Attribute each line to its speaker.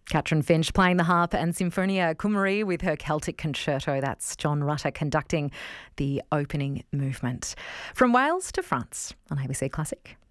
Speaker 1: Katrin Finch playing the harp and Sinfonia Kumari with her Celtic concerto. That's John Rutter conducting the opening movement. From Wales to France on ABC Classic.